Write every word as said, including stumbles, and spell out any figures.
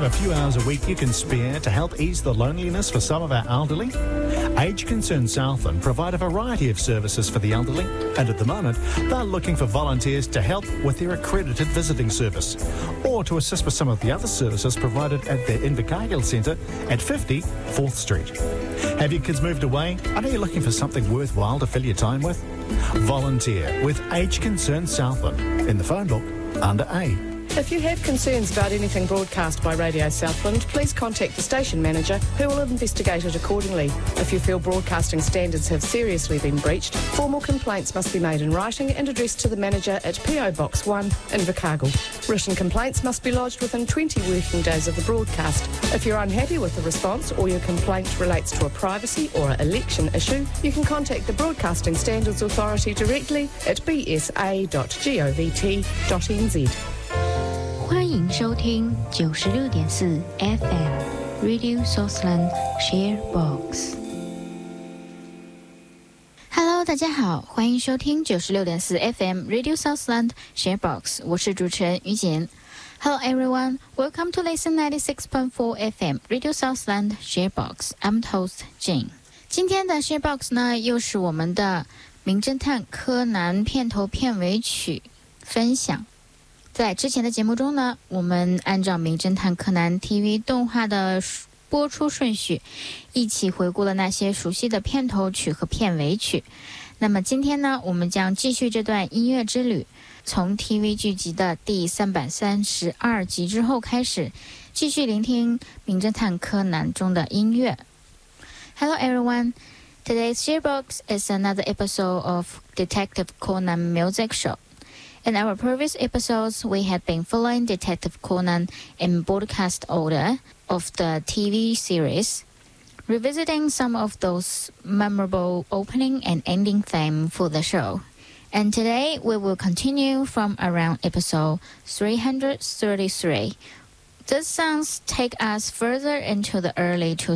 a few hours a week you can spare to help ease the loneliness for some of our elderly? Age Concern Southland provide a variety of services for the elderly, and at the moment they're looking for volunteers to help with their accredited visiting service or to assist with some of the other services provided at their Invercargill Centre at fifty Fourth Street. Have your kids moved away? Are you looking for something worthwhile to fill your time with? Volunteer with Age Concern Southland in the phone book under A. If you have concerns about anything broadcast by Radio Southland, please contact the station manager who will investigate it accordingly. If you feel broadcasting standards have seriously been breached, formal complaints must be made in writing and addressed to the manager at P O Box one, Invercargill. Written complaints must be lodged within twenty working days of the broadcast. If you're unhappy with the response or your complaint relates to a privacy or an election issue, you can contact the Broadcasting Standards Authority directly at b s a dot govt dot n z. 欢迎收听九十六点四 F M Radio Southland Sharebox。Hello， 大家好，欢迎收听九十六点四 F M Radio Southland Sharebox， 我是主持人于简。Hello everyone, welcome to listen ninety-six point four F M Radio Southland Sharebox. I'm host Jane. 今天的 Sharebox 呢，又是我们的名侦探柯南片头片尾曲分享。在之前的节目中呢，我们按照名侦探柯南 T V 动画的播出顺序，一起回顾了那些熟悉的片头曲和片尾曲。那么今天呢，我们将继续这段音乐之旅，从 T V 剧集的第三百三十二集之后开始，继续聆听名侦探柯南中的音乐。Hello everyone, today's Sharebox is another episode of Detective Conan Music Show.In our previous episodes, we had been following Detective Conan in broadcast order of the T V series, revisiting some of those memorable opening and ending themes for the show. And today, we will continue from around episode three hundred thirty-three. These songs take us further into the early two